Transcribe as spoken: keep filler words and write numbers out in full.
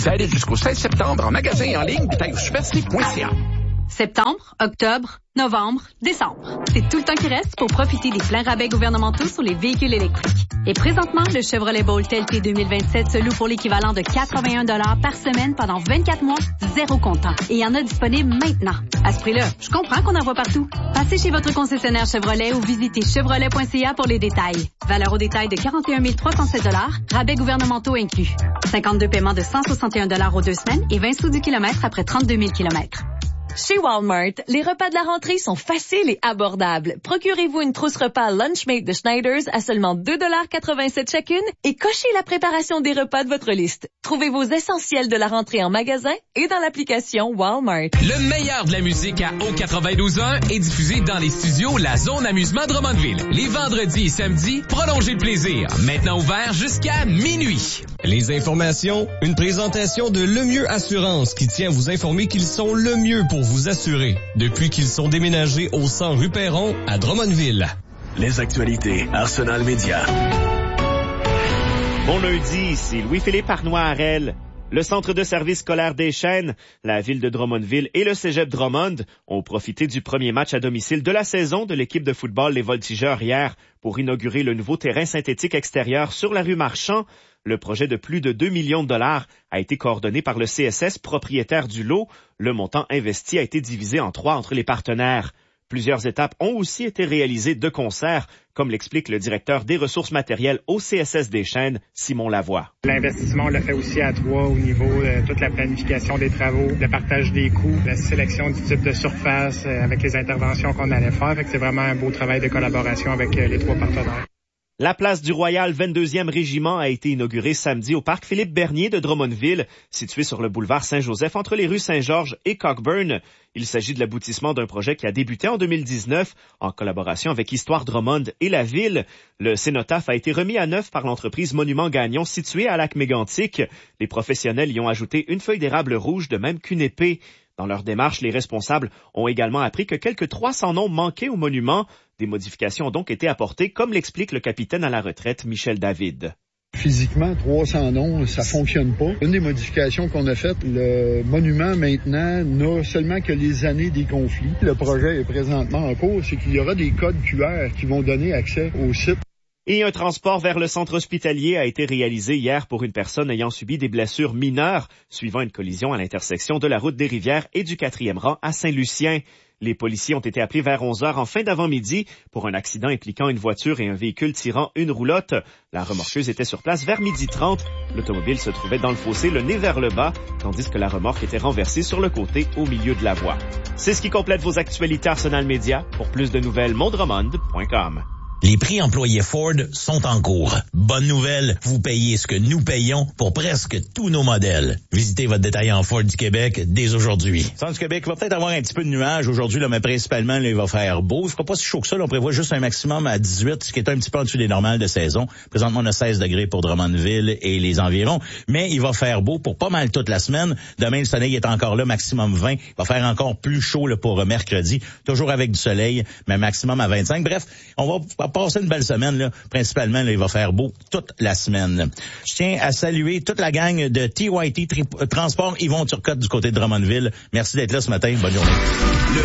Valide jusqu'au seize septembre en magasin et en ligne, détail au superc point c a. Septembre, octobre, novembre, décembre. C'est tout le temps qui reste pour profiter des pleins rabais gouvernementaux sur les véhicules électriques. Et présentement, le Chevrolet Bolt L T deux mille vingt-sept se loue pour l'équivalent de quatre-vingt-un dollars par semaine pendant vingt-quatre mois, zéro comptant. Et il y en a disponible maintenant. À ce prix-là, je comprends qu'on en voit partout. Passez chez votre concessionnaire Chevrolet ou visitez chevrolet point c a pour les détails. Valeur au détail de quarante et un mille trois cent sept dollars, rabais gouvernementaux inclus. cinquante-deux paiements de cent soixante et un dollars aux deux semaines et vingt sous du kilomètre après trente-deux mille kilomètres. Chez Walmart, les repas de la rentrée sont faciles et abordables. Procurez-vous une trousse repas Lunchmate de Schneiders à seulement deux dollars quatre-vingt-sept chacune et cochez la préparation des repas de votre liste. Trouvez vos essentiels de la rentrée en magasin et dans l'application Walmart. Le meilleur de la musique à O quatre-vingt-douze point un est diffusé dans les studios La Zone Amusement Drummondville. Les vendredis et samedis, prolongez le plaisir. Maintenant ouvert jusqu'à minuit. Les informations, une présentation de Le Mieux Assurance qui tient à vous informer qu'ils sont le mieux pour vous assurer depuis qu'ils sont déménagés au cent rue Perron à Drummondville. Les actualités Arsenal Média. Bon lundi, ici Louis-Philippe Arnois-Harel. Le centre de service scolaire des Chênes, la ville de Drummondville et le cégep Drummond ont profité du premier match à domicile de la saison de l'équipe de football Les Voltigeurs hier pour inaugurer le nouveau terrain synthétique extérieur sur la rue Marchand. Le projet de plus de deux millions de dollars a été coordonné par le C S S, propriétaire du lot. Le montant investi a été divisé en trois entre les partenaires. Plusieurs étapes ont aussi été réalisées de concert, comme l'explique le directeur des ressources matérielles au C S S des Chênes, Simon Lavoie. L'investissement, on l'a fait aussi à trois au niveau de toute la planification des travaux, le partage des coûts, la sélection du type de surface avec les interventions qu'on allait faire. Fait que c'est vraiment un beau travail de collaboration avec les trois partenaires. La place du Royal vingt-deuxième Régiment a été inaugurée samedi au parc Philippe-Bernier de Drummondville, situé sur le boulevard Saint-Joseph entre les rues Saint-Georges et Cockburn. Il s'agit de l'aboutissement d'un projet qui a débuté en deux mille dix-neuf en collaboration avec Histoire Drummond et la ville. Le cénotaphe a été remis à neuf par l'entreprise Monument Gagnon située à Lac-Mégantic. Les professionnels y ont ajouté une feuille d'érable rouge de même qu'une épée. Dans leur démarche, les responsables ont également appris que quelques trois cents noms manquaient au monument. Des modifications ont donc été apportées, comme l'explique le capitaine à la retraite Michel David. Physiquement, trois cents noms, ça fonctionne pas. Une des modifications qu'on a faites, le monument maintenant n'a seulement que les années des conflits. Le projet est présentement en cours, c'est qu'il y aura des codes Q R qui vont donner accès au site. Et un transport vers le centre hospitalier a été réalisé hier pour une personne ayant subi des blessures mineures suivant une collision à l'intersection de la route des Rivières et du quatrième rang à Saint-Lucien. Les policiers ont été appelés vers onze heures en fin d'avant-midi pour un accident impliquant une voiture et un véhicule tirant une roulotte. La remorqueuse était sur place vers midi trente. L'automobile se trouvait dans le fossé, le nez vers le bas, tandis que la remorque était renversée sur le côté au milieu de la voie. C'est ce qui complète vos actualités Arsenal Média. Pour plus de nouvelles, mondromond point com. Les prix employés Ford sont en cours. Bonne nouvelle, vous payez ce que nous payons pour presque tous nos modèles. Visitez votre détaillant Ford du Québec dès aujourd'hui. Centre du Québec va peut-être avoir un petit peu de nuages aujourd'hui, là, mais principalement, là, il va faire beau. Il fera pas si chaud que ça. Là, on prévoit juste un maximum à dix-huit, ce qui est un petit peu en dessous des normales de saison. Présentement, on a seize degrés pour Drummondville et les environs. Mais il va faire beau pour pas mal toute la semaine. Demain, le soleil est encore là, maximum vingt. Il va faire encore plus chaud là, pour mercredi. Toujours avec du soleil, mais maximum à vingt-cinq. Bref, on va passer une belle semaine, là. Principalement, là, il va faire beau toute la semaine. Je tiens à saluer toute la gang de T Y T Tri- Transport Yvon Turcotte du côté de Drummondville. Merci d'être là ce matin. Bonne journée.